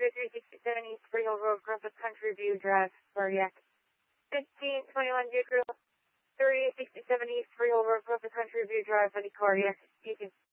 367 East Freehill Road, Griffith Country View Drive, Cardiac. 1521 Duke Road, 3867 East Freehill Road, Griffith Country View Drive, for the Cardiac. You can